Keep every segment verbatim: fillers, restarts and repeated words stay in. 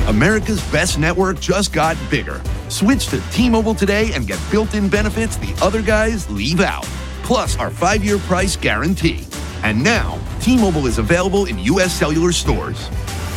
America's best network just got bigger. Switch to T-Mobile today and get built-in benefits the other guys leave out. Plus our five-year price guarantee. And now, T-Mobile is available in U S cellular stores.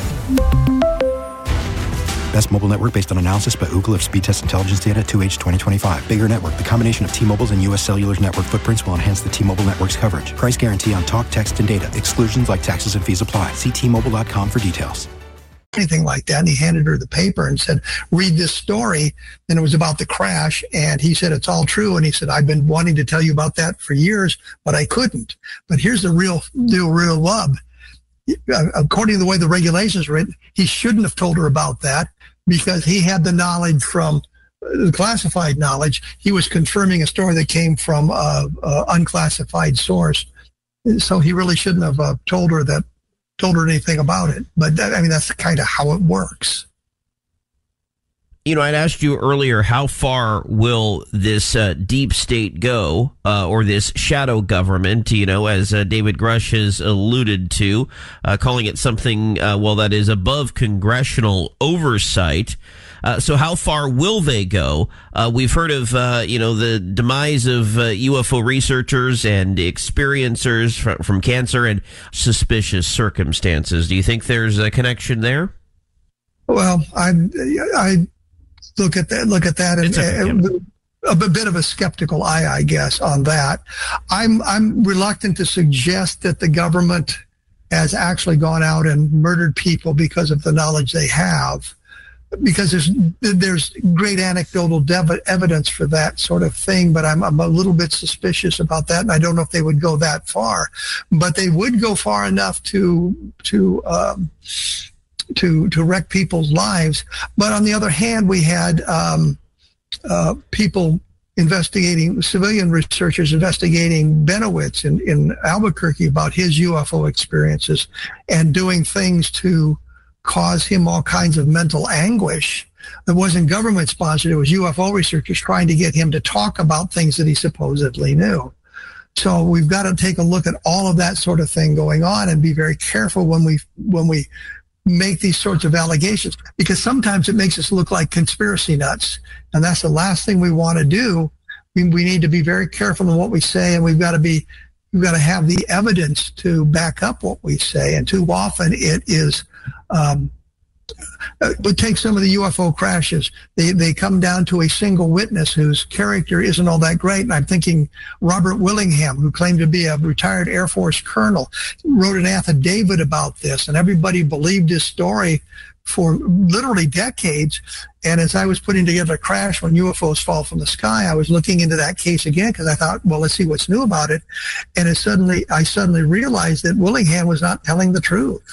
Best mobile network based on analysis by Ookla of speed test intelligence data two H twenty twenty-five. Bigger network. The combination of T-Mobile's and U S Cellular's network footprints will enhance the T-Mobile network's coverage. Price guarantee on talk, text, and data. Exclusions like taxes and fees apply. See T Mobile dot com for details. Anything like that. And he handed her the paper and said, read this story. And it was about the crash. And he said, it's all true. And he said, I've been wanting to tell you about that for years, but I couldn't. But here's the real, the real rub. According to the way the regulations are written, he shouldn't have told her about that because he had the knowledge from the classified knowledge. He was confirming a story that came from a, a unclassified source. So he really shouldn't have uh, told her that, told her anything about it. But that, I mean, that's kind of how it works. You know, I'd asked you earlier, how far will this uh, deep state go, uh, or this shadow government, you know, as uh, David Grush has alluded to, uh, calling it something, uh, well, that is above congressional oversight. Uh, so how far will they go? Uh, we've heard of, uh, you know, the demise of uh, U F O researchers and experiencers from, from cancer and suspicious circumstances. Do you think there's a connection there? Well, I, I look at that, look at that and okay. a, a bit of a skeptical eye, I guess, on that. I'm, I'm reluctant to suggest that the government has actually gone out and murdered people because of the knowledge they have, because there's, there's great anecdotal dev- evidence for that sort of thing, but I'm, I'm a little bit suspicious about that. And I don't know if they would go that far, but they would go far enough to, to, um, to to wreck people's lives. But on the other hand, we had um, uh, people investigating, civilian researchers investigating Benowitz in, in Albuquerque about his U F O experiences and doing things to cause him all kinds of mental anguish. It wasn't government sponsored, it was U F O researchers trying to get him to talk about things that he supposedly knew. So we've got to take a look at all of that sort of thing going on and be very careful when we when we make these sorts of allegations, because sometimes it makes us look like conspiracy nuts. And that's the last thing we want to do. We, we need to be very careful in what we say, and we've got to be, we've got to have the evidence to back up what we say. And too often it is, um, but take some of the U F O crashes. They they come down to a single witness whose character isn't all that great. And I'm thinking Robert Willingham, who claimed to be a retired Air Force colonel, wrote an affidavit about this, and everybody believed his story for literally decades. And as I was putting together a crash when U F Os fall from the sky, I was looking into that case again because I thought, well, let's see what's new about it. And it suddenly, I suddenly realized that Willingham was not telling the truth.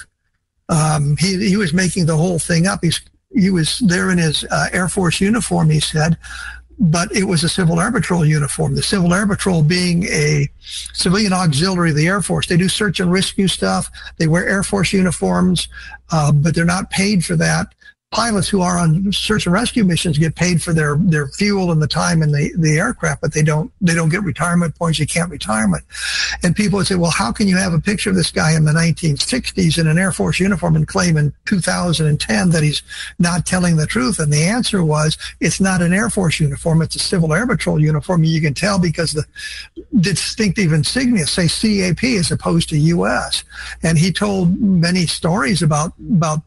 Um, he, he was making the whole thing up. He's, he was there in his uh, Air Force uniform, he said, but it was a Civil Air Patrol uniform. The Civil Air Patrol being a civilian auxiliary of the Air Force. They do search and rescue stuff. They wear Air Force uniforms, uh, but they're not paid for that. Pilots who are on search and rescue missions get paid for their, their fuel and the time in the, the aircraft, but they don't, they don't get retirement points. You can't retirement. And people would say, well, how can you have a picture of this guy in the nineteen sixties in an Air Force uniform and claim in two thousand ten that he's not telling the truth? And the answer was, it's not an Air Force uniform. It's a Civil Air Patrol uniform. You can tell because the distinctive insignia say C A P as opposed to U S. And he told many stories about, about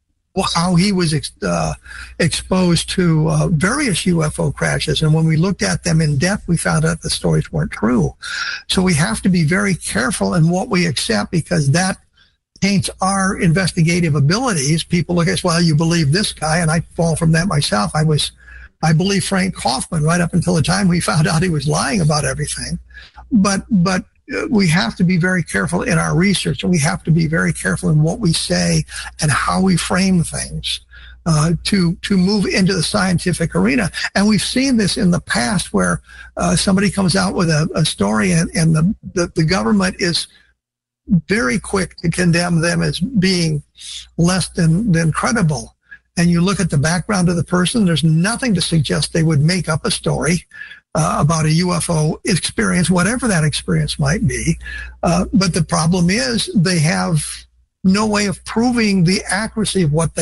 how he was ex- uh, exposed to uh, various U F O crashes. And when we looked at them in depth, we found out the stories weren't true. So we have to be very careful in what we accept, because that taints our investigative abilities. People look at us, well, you believe this guy, and I fall from that myself. I was, I believe Frank Kaufman right up until the time we found out he was lying about everything. But, but, we have to be very careful in our research, and we have to be very careful in what we say and how we frame things uh, to to move into the scientific arena. And we've seen this in the past where uh, somebody comes out with a, a story, and, and the, the, the government is very quick to condemn them as being less than, than credible. And you look at the background of the person, there's nothing to suggest they would make up a story Uh, about a U F O experience, whatever that experience might be. Uh, but the problem is they have no way of proving the accuracy of what they